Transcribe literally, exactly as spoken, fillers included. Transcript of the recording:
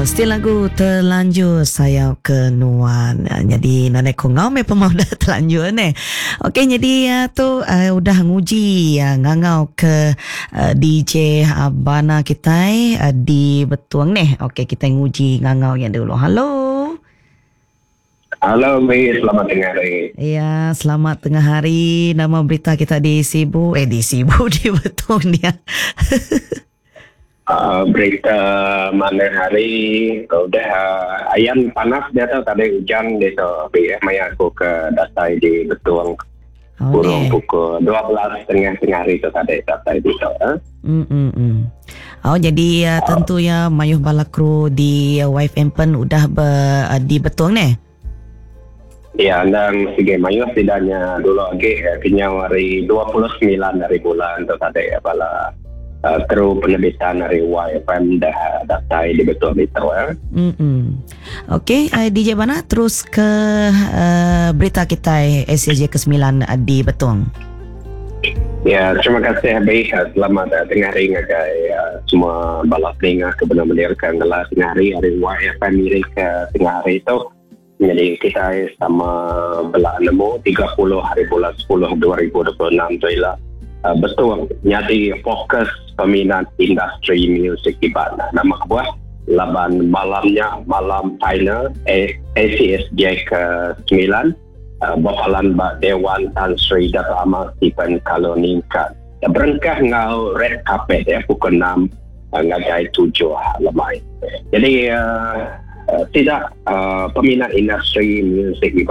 Still lagu terlanjur sayap kenuan. Jadi nenek ko ngau me pemau dah terlanjur ne. Okey, jadi uh, tu uh, udah nguji uh, ngangau ke uh, D J Abana kita uh, di Betuang ne. Okey, kita nguji ngangau yang dulu. Halo. Halo, Mi. Selamat tengah hari. Ya, selamat tengah hari. Nama berita kita di Sibu. Eh, di Sibu, di Betuang dia. Uh, berita mana hari udah uh, ayan panas dia tu tadi hujan dia tu tapi maya aku ke datai di Betuang Oh, kurung deh. pukul dua belas tengah tengah hari tu tadi datai di tu eh. Hmm, hmm, hmm. Oh, jadi uh, tentunya Mayuh Balakru di uh, Wife Empen udah ber, uh, di Betuang ne? Ya, dan sige mayu setidaknya dulu lagi eh, kenyang hari dua puluh sembilan dari bulan tu tadi ya bala uh, kru penerbitan dari Y F M dah datai di Betuang itu eh. Hmm. Okey, uh, D J Bana terus ke uh, berita kita S C J ke sembilan uh, di Betuang. Ya, terima kasih Habib. Selamat uh, tengah hari ngagai uh, semua balap dengar ke benar-benar ke ngelas tengah hari hari Y F M ini ke tengah hari itu. Jadi kita sama belah nemu tiga puluh hari bulan sepuluh dua ribu dua puluh enam tu ialah uh, Betuang. Jadi fokus peminat industri muzik di mana. Nama kebuah laban malamnya malam final A C S J ke sembilan uh, bawalan Mbak Dewan Tan Sri Dato' Amal Stephen Kaloningkat. Berengkah ngau red carpet ya pukul enam uh, ngagai tujuh lemai. Jadi uh, Uh, tidak uh, peminat industri muzik